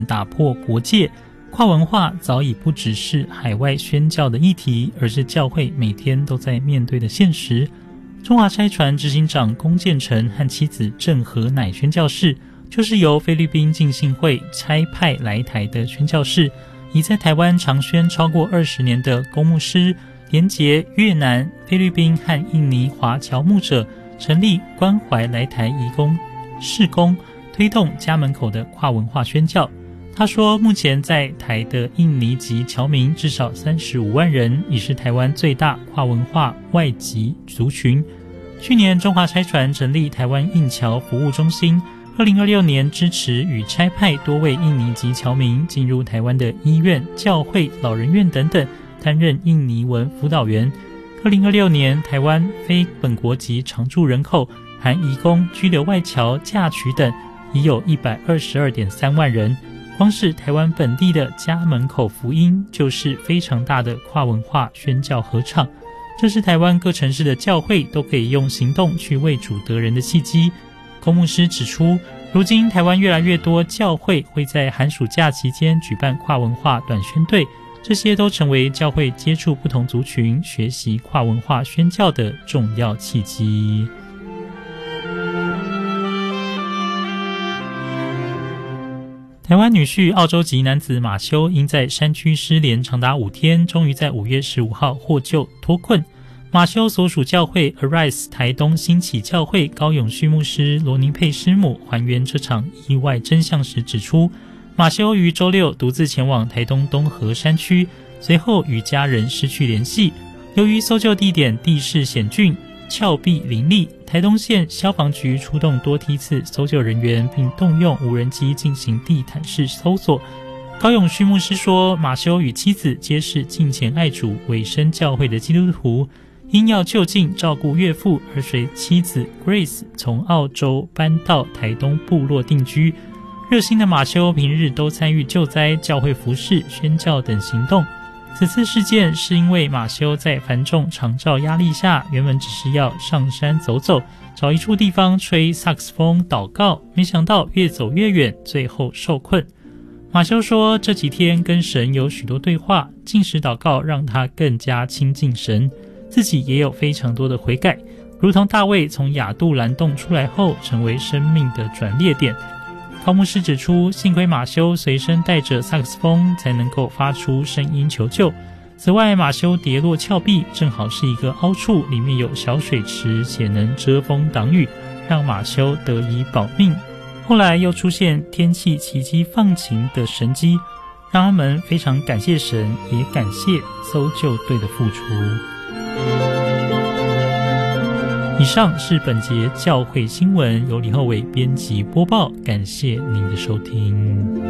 打破国界，跨文化早已不只是海外宣教的议题，而是教会每天都在面对的现实。中华差传执行长龚建成和妻子郑和乃宣教士，就是由菲律宾浸信会差派来台的宣教士，已在台湾长宣超过20年的龚牧师，连结越南、菲律宾和印尼华侨牧者，成立关怀来台移工事工，推动家门口的跨文化宣教。他说，目前在台的印尼籍侨民至少35万人，已是台湾最大跨文化外籍族群。去年中华差传成立台湾印侨服务中心，2026年支持与差派多位印尼籍侨民进入台湾的医院、教会、老人院等等，担任印尼文辅导员。2026年台湾非本国籍常住人口含移工、居留外侨、嫁娶等已有122.3万人。光是台湾本地的家门口福音就是非常大的跨文化宣教合唱，这是台湾各城市的教会都可以用行动去为主得人的契机。龚牧师指出，如今台湾越来越多教会会在寒暑假期间举办跨文化短宣队，这些都成为教会接触不同族群、学习跨文化宣教的重要契机。台湾女婿澳洲籍男子马修因在山区失联长达5天，终于在5月15号获救脱困。马修所属教会 Arise 台东兴起教会高永续牧师罗宁佩师母还原这场意外真相时指出，马修于周六独自前往台东东河山区，随后与家人失去联系。由于搜救地点地势险峻，峭壁林立，台东县消防局出动多梯次搜救人员，并动用无人机进行地毯式搜索。高永续牧师说，马修与妻子皆是敬虔爱主、委身教会的基督徒，因要就近照顾岳父，而随妻子 Grace 从澳洲搬到台东部落定居。热心的马修平日都参与救灾、教会服事、宣教等行动。此次事件是因为马修在繁重长照压力下，原本只是要上山走走，找一处地方吹萨克斯风祷告，没想到越走越远，最后受困。马修说，这几天跟神有许多对话，禁食祷告让他更加亲近神，自己也有非常多的悔改，如同大卫从亚杜兰洞出来后，成为生命的转捩点。高牧师指出，幸亏马修随身带着萨克斯风，才能够发出声音求救。此外，马修跌落峭壁，正好是一个凹处，里面有小水池，且能遮风挡雨，让马修得以保命。后来又出现天气奇迹放晴的神迹，让他们非常感谢神，也感谢搜救队的付出。以上是本节教会新闻，由李厚伟编辑播报，感谢您的收听。